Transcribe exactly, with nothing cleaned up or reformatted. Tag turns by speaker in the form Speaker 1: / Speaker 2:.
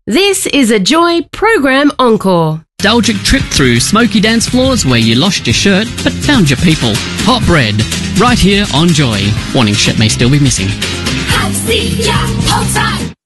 Speaker 1: This is a Joy Program Encore.
Speaker 2: Nostalgic trip through smoky dance floors where you lost your shirt but found your people. Hot bread, right here on Joy. Warning, shit may still be missing.
Speaker 3: I see ya, hold tight.